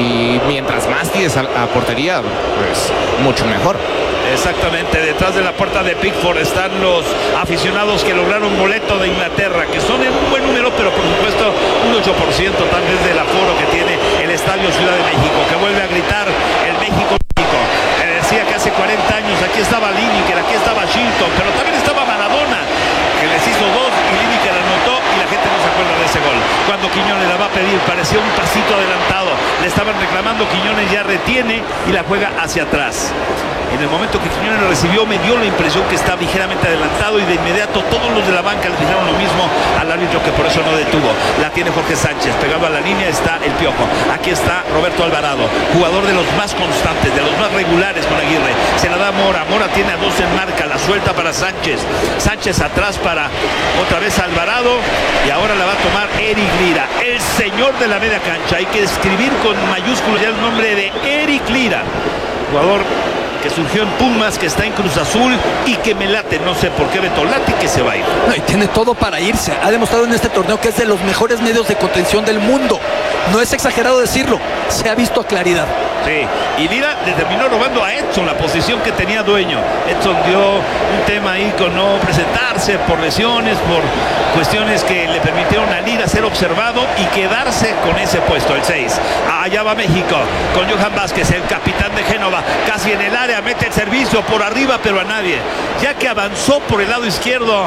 y mientras más tires a, a portería, pues mucho mejor. Exactamente, detrás de la puerta de Pickford están los aficionados que lograron boleto de Inglaterra, que son en un buen número, pero por supuesto un ocho por ciento tal vez del aforo que tiene el Estadio Ciudad de México, que vuelve a gritar el México, México. Me decía que hace cuarenta años aquí estaba Lineker, aquí estaba Shilton, pero también estaba Maradona, que les hizo dos y Lineker anotó y la gente no se acuerda de ese gol. Cuando Quiñones la va a pedir, parecía un pasito adelantado, le estaban reclamando, Quiñones ya retiene y la juega hacia atrás. En el momento que Quiñones lo recibió, me dio la impresión que está ligeramente adelantado y de inmediato todos los de la banca le dijeron lo mismo al árbitro, que por eso no detuvo. La tiene Jorge Sánchez, pegado a la línea está el Piojo. Aquí está Roberto Alvarado, jugador de los más constantes, de los más regulares con Aguirre. Se la da Mora, Mora tiene a dos en marca, la suelta para Sánchez. Sánchez atrás para otra vez Alvarado y ahora la va a tomar Eric Lira, el señor de la media cancha. Hay que escribir con mayúsculas ya el nombre de Eric Lira, jugador que surgió en Pumas, que está en Cruz Azul y que me late, no sé por qué Beto Lati, que se va a ir. No, y tiene todo para irse. Ha demostrado en este torneo que es de los mejores medios de contención del mundo. No es exagerado decirlo, se ha visto a claridad. Sí, y Lira le terminó robando a Edson la posición que tenía Dueño. Edson dio un tema ahí con no presentarse por lesiones, por cuestiones que le permitieron a Lira ser observado y quedarse con ese puesto, el seis. Allá va México con Johan Vázquez, el capitán de Génova, casi en el área, mete el servicio por arriba, pero a nadie. Ya que avanzó por el lado izquierdo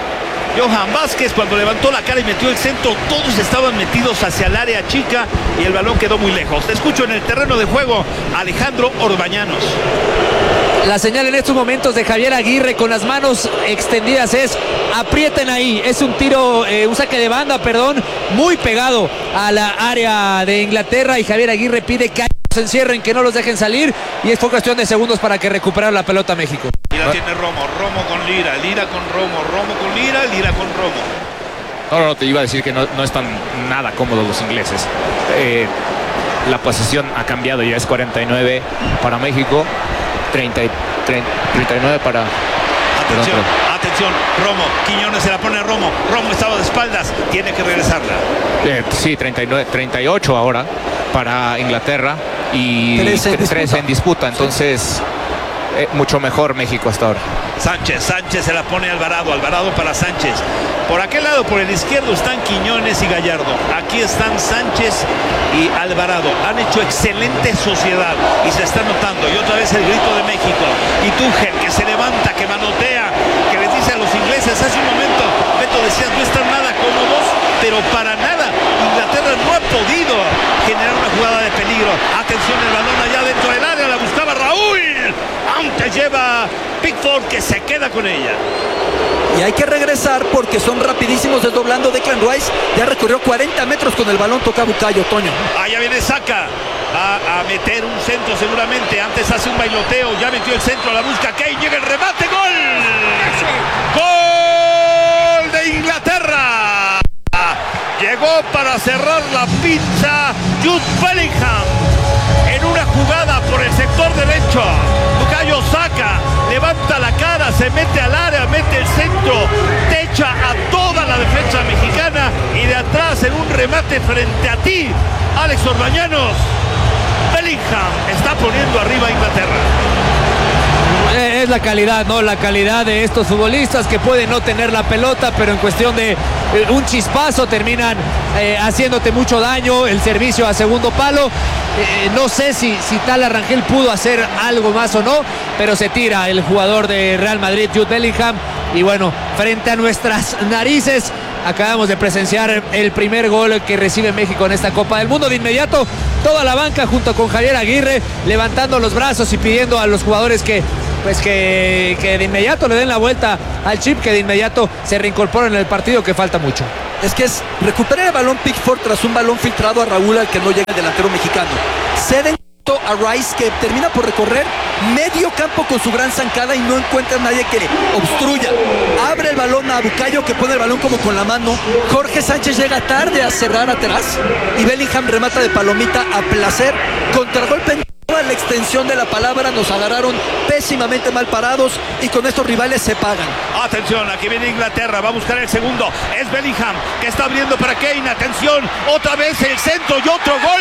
Johan Vázquez, cuando levantó la cara y metió el centro, todos estaban metidos hacia el área chica y el balón quedó muy lejos. Te escucho en el terreno de juego, Alejandro Orbañanos. La señal en estos momentos de Javier Aguirre con las manos extendidas es aprieten ahí. Es un tiro, eh, un saque de banda, perdón, muy pegado a la área de Inglaterra y Javier Aguirre pide que se encierren, que no los dejen salir y es por cuestión de segundos para que recupere la pelota México. Y la tiene Romo, Romo con Lira, Lira con Romo, Romo con Lira, Lira con Romo. No, no, te iba a decir que no, no están nada cómodos los ingleses. Eh, la posesión ha cambiado, ya es cuarenta y nueve para México, treinta, treinta, treinta y nueve para... Atención, perdón, atención, Romo, Quiñones se la pone a Romo, Romo estaba de espaldas, tiene que regresarla. Eh, sí, treinta y nueve, treinta y ocho ahora para Inglaterra y tres en disputa, entonces eh, mucho mejor México hasta ahora. Sánchez, Sánchez se la pone a Alvarado, Alvarado para Sánchez. Por aquel lado, por el izquierdo, están Quiñones y Gallardo. Aquí están Sánchez y Alvarado. Han hecho excelente sociedad y se está notando. Y otra vez el grito de México. Y Tuchel, que se levanta, que manotea, que les dice a los ingleses hace un momento, Beto, decías, no están nada cómodos, pero para nada. Inglaterra no ha podido generar una jugada de peligro. Atención, el balón allá dentro del área, la buscaba Raúl. Aunque lleva Pickford, que se queda con ella. Y hay que regresar porque son rapidísimos desdoblando. Declan Rice ya recorrió cuarenta metros con el balón, toca Bucayo, Toño. Allá viene Saka a, a meter un centro seguramente. Antes hace un bailoteo, ya metió el centro, la busca Kane, llega el remate, gol. Gol de Inglaterra. Llegó para cerrar la pinza Jude Bellingham en una jugada por el sector derecho. Bukayo Saka levanta la cara, se mete al área, mete el centro, techa a toda la defensa mexicana y de atrás en un remate frente a ti, Alex Orbañanos, Bellingham está poniendo arriba a Inglaterra. Es la calidad, ¿no? La calidad de estos futbolistas que pueden no tener la pelota, pero en cuestión de eh, un chispazo terminan eh, haciéndote mucho daño. El servicio a segundo palo. Eh, no sé si, si Tala Rangel pudo hacer algo más o no, pero se tira el jugador de Real Madrid, Jude Bellingham. Y bueno, frente a nuestras narices, acabamos de presenciar el primer gol que recibe México en esta Copa del Mundo. De inmediato, toda la banca junto con Javier Aguirre levantando los brazos y pidiendo a los jugadores que pues que, que de inmediato le den la vuelta al chip, que de inmediato se reincorporen en el partido, que falta mucho. Es que es recuperar el balón Pickford tras un balón filtrado a Raúl al que no llega el delantero mexicano. Ceden a Rice, que termina por recorrer medio campo con su gran zancada y no encuentra a nadie que le obstruya. Abre el balón a Bucayo, que pone el balón como con la mano. Jorge Sánchez llega tarde a cerrar atrás y Bellingham remata de palomita a placer. Contragolpe en toda la extensión de la palabra. Nos agarraron pésimamente mal parados y con estos rivales se pagan. Atención, aquí viene Inglaterra, va a buscar el segundo. Es Bellingham, que está abriendo para Kane. Atención, otra vez el centro y otro gol.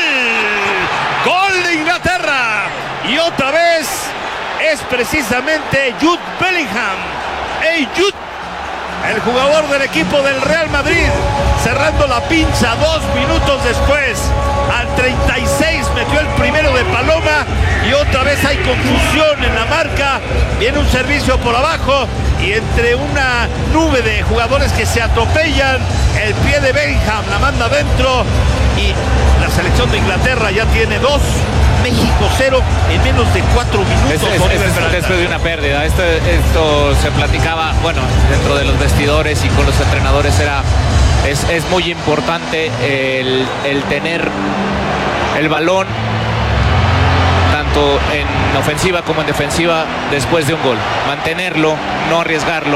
Gol de Inglaterra. Y otra vez es precisamente Jude Bellingham. Hey, Jude, el jugador del equipo del Real Madrid, cerrando la pinza dos minutos después. Al treinta y seis metió el primero de Paloma y otra vez hay confusión en la marca. Viene un servicio por abajo y entre una nube de jugadores que se atropellan, el pie de Bellingham la manda adentro y la selección de Inglaterra ya tiene dos, México cero en menos de cuatro minutos. Es, es, es, después de una pérdida. Esto, esto se platicaba, bueno, dentro de los vestidores y con los entrenadores era... Es, es muy importante el, el tener el balón tanto en ofensiva como en defensiva después de un gol. Mantenerlo, no arriesgarlo.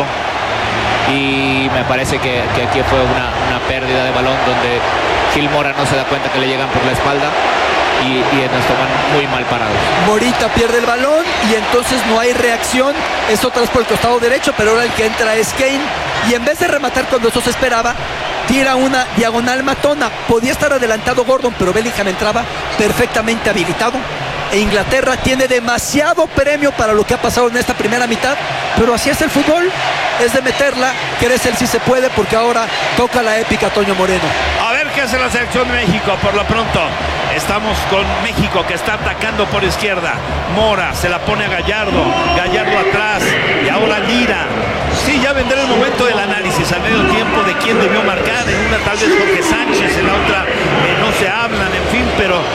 Y me parece que, que aquí fue una, una pérdida de balón donde Gil Mora no se da cuenta que le llegan por la espalda y, y nos toman muy mal parados. Morita pierde el balón y entonces no hay reacción. Es otra vez por el costado derecho, pero ahora el que entra es Kane. Y en vez de rematar cuando eso se esperaba, tira una diagonal matona. Podía estar adelantado Gordon, pero Bellingham entraba perfectamente habilitado. E Inglaterra tiene demasiado premio para lo que ha pasado en esta primera mitad, pero así es el fútbol, es de meterla, crece el si se puede, porque ahora toca la épica Toño Moreno. A ver qué hace la selección de México. Por lo pronto estamos con México, que está atacando por izquierda. Mora se la pone a Gallardo, Gallardo atrás y ahora Lira. Sí, ya vendrá el momento del análisis al medio tiempo de quién debió marcar. En una tal vez Jorge Sánchez, en la otra eh, no se hablan, en fin, pero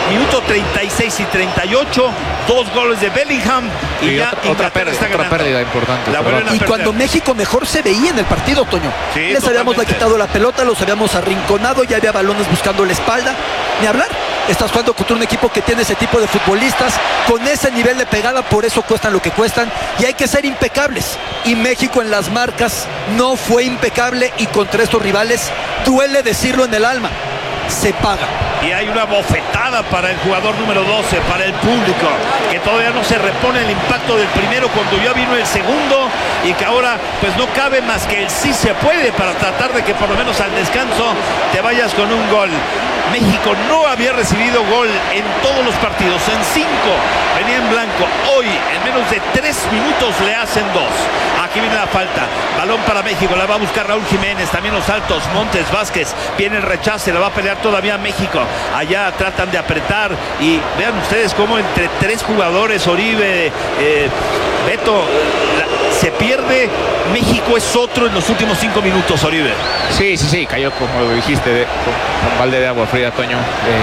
Minuto treinta y seis y treinta y ocho, dos goles de Bellingham y, Y ya otra, otra Inglaterra pérdida, está otra ganando. pérdida importante. La perdón. vuelven a Y perder. cuando México mejor se veía en el partido, Toño. Sí, Les habíamos totalmente. quitado la pelota, los habíamos arrinconado, ya había balones buscando la espalda. Ni hablar. Estás jugando contra un equipo que tiene ese tipo de futbolistas, con ese nivel de pegada, por eso cuestan lo que cuestan. Y hay que ser impecables. Y México en las marcas no fue impecable, y contra estos rivales, duele decirlo en el alma, se paga. Y hay una bofetada para el jugador número doce, para el público, que todavía no se repone el impacto del primero cuando ya vino el segundo, y que ahora pues no cabe más que el sí se puede para tratar de que por lo menos al descanso te vayas con un gol. México no había recibido gol en todos los partidos, en cinco venía en blanco. Hoy en menos de tres minutos le hacen dos. Aquí viene la falta, balón para México, la va a buscar Raúl Jiménez, también los altos, Montes, Vázquez, viene el rechace, la va a pelear todavía México. Allá tratan de apretar, y vean ustedes cómo entre tres jugadores, Oribe, eh, Beto, la, se pierde. México es otro en los últimos cinco minutos, Oribe. Sí, sí, sí, cayó como dijiste, de, con, con balde de agua fría, Toño.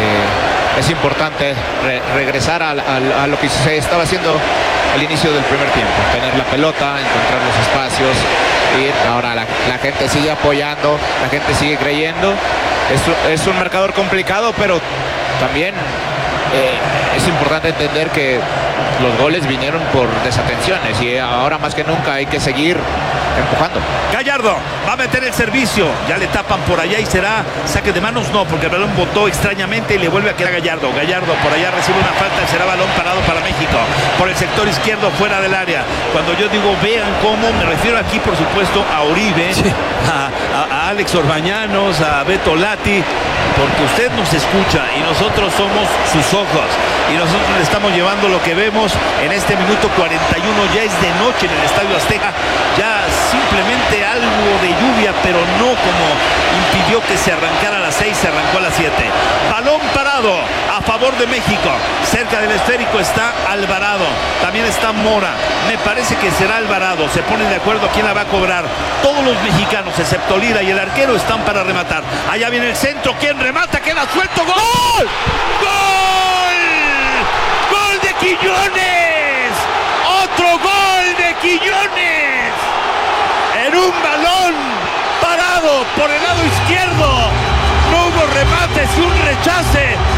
Eh, es importante re, regresar a, a, a lo que se estaba haciendo al inicio del primer tiempo, tener la pelota, encontrar los espacios, ir. Ahora la, la gente sigue apoyando, la gente sigue creyendo. Es, es un marcador complicado, pero también eh, es importante entender que los goles vinieron por desatenciones, y ahora más que nunca hay que seguir empujando. Gallardo va a meter el servicio, ya le tapan por allá y será saque de manos, no, porque el balón botó extrañamente y le vuelve a quedar Gallardo. Gallardo por allá recibe una falta, será balón parado para México, por el sector izquierdo fuera del área. Cuando yo digo vean cómo, me refiero aquí por supuesto a Oribe, sí. a, a, a Alex Orbañanos, a Beto Lati, porque usted nos escucha y nosotros somos sus ojos, y nosotros le estamos llevando lo que vemos en este minuto cuarenta y uno. Ya es de noche en el Estadio Azteca, ya simplemente algo de lluvia, pero no como impidió que se arrancara a las seis, se arrancó a las siete. Balón parado a favor de México. Cerca del esférico está Alvarado, también está Mora. Me parece que será Alvarado. Se ponen de acuerdo quién la va a cobrar. Todos los mexicanos, excepto Lira y el arquero, están para rematar. Allá viene el centro. ¿Quién remata? Queda suelto. ¡Gol! ¡Gol! ¡Gol de Quiñones! ¡Otro gol de Quiñones! En un balón parado por el lado izquierdo. No hubo remates y un rechace